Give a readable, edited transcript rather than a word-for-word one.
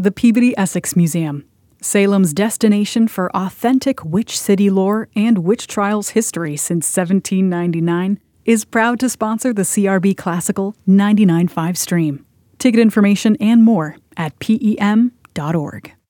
The Peabody Essex Museum, Salem's destination for authentic witch city lore and witch trials history since 1799, is proud to sponsor the CRB Classical 99.5 stream. Ticket information and more at PEM.org.